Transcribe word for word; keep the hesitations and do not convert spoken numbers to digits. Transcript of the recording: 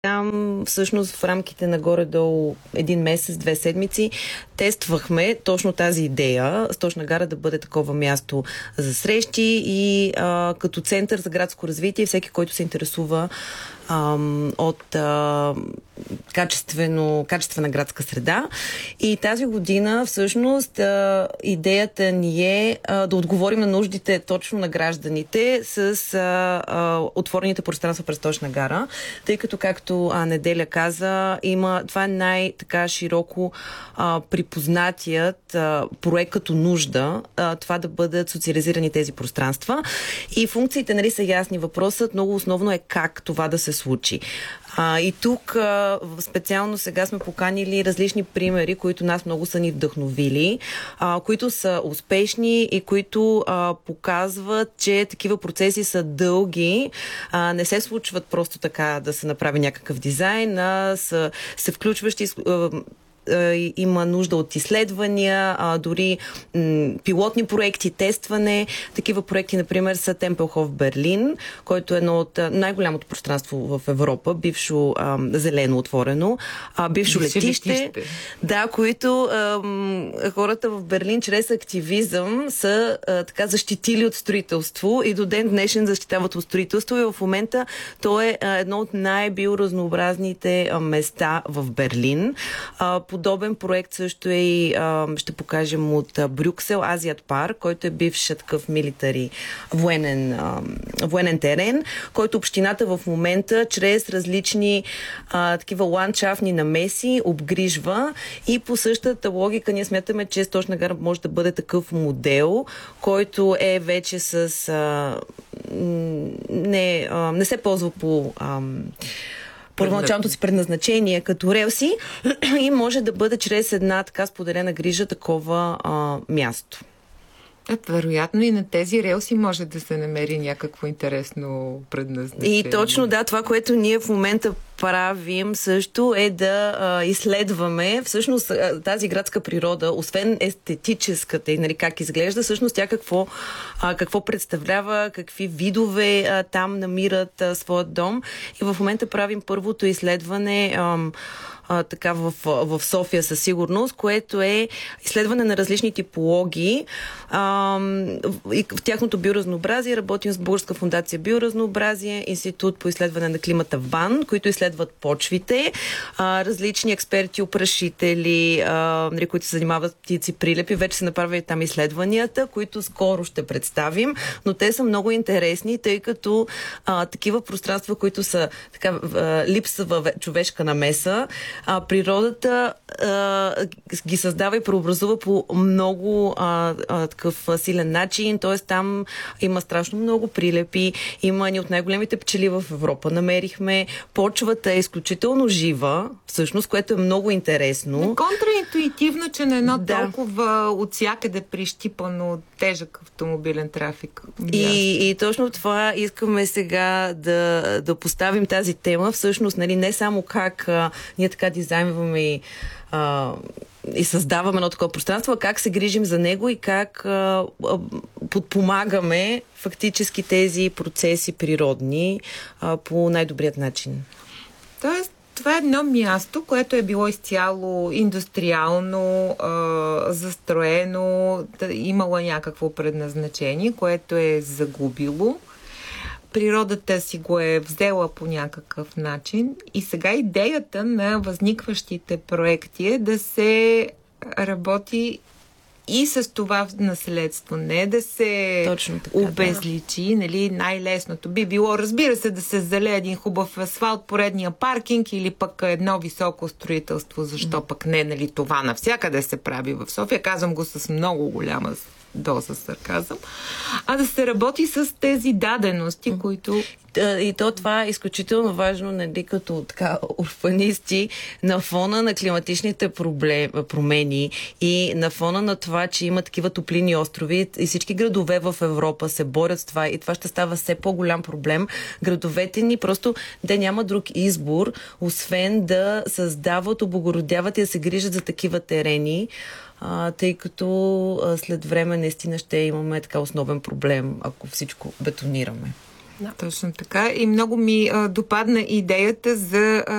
Там всъщност в рамките на горе-долу един месец, две седмици тествахме точно тази идея Сточна гара да бъде такова място за срещи и а, като център за градско развитие, всеки, който се интересува а, от а, качествено, качествена градска среда. И тази година всъщност а, идеята ни е а, да отговорим на нуждите точно на гражданите с а, а, отворените пространства през Сточна гара, тъй като, както а, Неделя каза, има, това е най-така широко а, припознатият а, проект като нужда, а, това да бъдат социализирани тези пространства. И функциите, нали, са ясни. Въпросът много основно е как това да се случи. А, и тук а, специално сега сме поканили различни примери, които нас много са ни вдъхновили, а, които са успешни и които а, показват, че такива процеси са дълги, а, не се случват просто така да се направи някакъв дизайн, а са, се включващи а, има нужда от изследвания, а, дори м, пилотни проекти, тестване. Такива проекти, например, са Темпелхоф Берлин, който е едно от най-голямото пространство в Европа, бившо а, зелено отворено, а, бившо Бивше летище, летище. Да, които а, м, хората в Берлин чрез активизъм са а, така защитили от строителство и до ден днешен защитават от строителство и в момента то е а, едно от най-биоразнообразните а, места в Берлин. А, Подобен проект също е и, а, ще покажем, от а, Брюксел, Азиат парк, който е бивш такъв милитари военен, а, военен терен, който общината в момента чрез различни а, такива ландшафтни намеси обгрижва и по същата логика ние смятаме, че Сточна гара може да бъде такъв модел, който е вече с а, не, а, не се ползва по а, първоначалното си предназначение като релси и може да бъде чрез една така споделена грижа такова а, място. Е, вероятно и на тези релси може да се намери някакво интересно предназначение. И точно да, това, което ние в момента правим също е да а, изследваме всъщност тази градска природа, освен естетическата и, нали, как изглежда, всъщност тя какво, а, какво представлява, какви видове а, там намират а, своят дом. И в момента правим първото изследване а, а, така в, в София със сигурност, което е изследване на различни типологии а, и в тяхното биоразнообразие. Работим с Българска фондация Биоразнообразие, Институт по изследване на климата ВАН, които изследват почвите, а, различни експерти, опрашители, а, които се занимават птици прилепи. Вече се направили там изследванията, които скоро ще представим, но те са много интересни, тъй като а, такива пространства, които са така, а, липса в човешка намеса, а, природата а, ги създава и преобразува по много а, а, такъв силен начин, т.е. там има страшно много прилепи, има ни от най-големите пчели в Европа. Намерихме, почвата е изключително жива, всъщност, което е много интересно. Контраинтуитивно, че на едно да. толкова от всякъде прищипано тежък автомобилен трафик. И, и точно това искаме сега да, да поставим тази тема. Всъщност, нали, не само как а, ние така дизайнваме и а, и създаваме едно такова пространство, а как се грижим за него и как а, а, подпомагаме фактически тези процеси природни а, по най-добрият начин. Тоест, това е едно място, което е било изцяло индустриално, а, застроено, да, имало някакво предназначение, което е загубило. Природата си го е взела по някакъв начин и сега идеята на възникващите проекти е да се работи и с това наследство, не да се така, обезличи, да. Нали, най-лесното би било, разбира се, да се залее един хубав асфалт, поредния паркинг или пък едно високо строителство, защо mm. пък не, нали, това навсякъде се прави в София, казвам го с много голяма доза сарказъм, а да се работи с тези дадености, mm. които... И то това е изключително важно, нали, като така урбанисти, на фона на климатичните проблем, промени и на фона на това, че има такива топлини острови и всички градове в Европа се борят с това и това ще става все по-голям проблем. Градовете ни просто, те няма друг избор, освен да създават, облагородяват и да се грижат за такива терени, а, тъй като а, след време наистина ще имаме така основен проблем, ако всичко бетонираме. Да. Точно така. И много ми а, допадна идеята за а,